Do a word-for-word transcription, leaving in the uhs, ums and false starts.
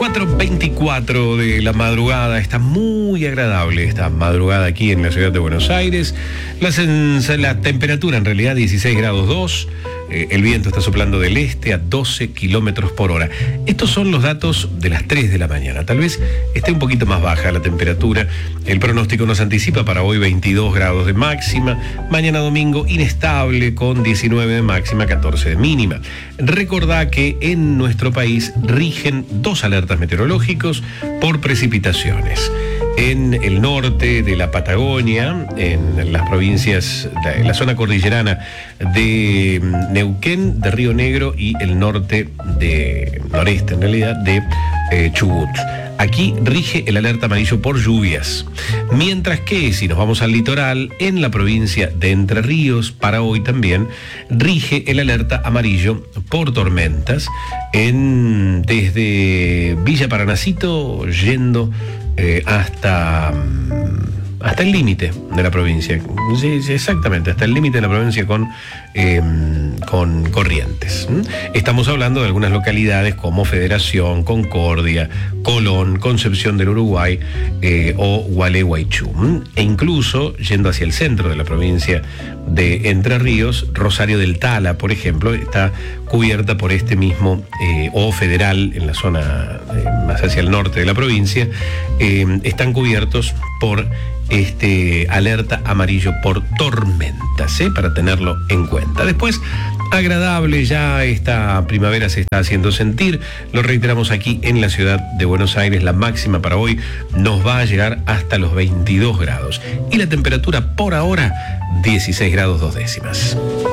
cuatro veinticuatro de la madrugada, está muy agradable esta madrugada aquí en la ciudad de Buenos Aires. La, sens- la temperatura en realidad dieciséis grados dos, eh, el viento está soplando del este a doce kilómetros por hora. Estos son los datos de las tres de la mañana. Tal vez esté un poquito más baja la temperatura. El pronóstico nos anticipa para hoy veintidós grados de máxima, mañana domingo inestable con diecinueve de máxima, catorce de mínima. Recordá que en nuestro país rigen dos alertas meteorológicos por precipitaciones. En el norte de la Patagonia, en las provincias, en la zona cordillerana de Neuquén, de Río Negro y el norte de, noreste en realidad, de eh, Chubut. Aquí rige el alerta amarillo por lluvias, mientras que si nos vamos al litoral, en la provincia de Entre Ríos, para hoy también, rige el alerta amarillo por tormentas, en, desde Villa Paranacito yendo eh, hasta... hasta el límite de la provincia, sí, sí, exactamente, hasta el límite de la provincia con, eh, con Corrientes. Estamos hablando de algunas localidades como Federación, Concordia, Colón, Concepción del Uruguay eh, o Gualeguaychú. E incluso, yendo hacia el centro de la provincia de Entre Ríos, Rosario del Tala, por ejemplo, está cubierta por este mismo, eh, o Federal, en la zona eh, más hacia el norte de la provincia, eh, están cubiertos por este alerta amarillo por tormentas, ¿eh? Para tenerlo en cuenta. Después, agradable, ya esta primavera se está haciendo sentir, lo reiteramos aquí en la ciudad de Buenos Aires, la máxima para hoy nos va a llegar hasta los veintidós grados y la temperatura por ahora dieciséis grados dos décimas.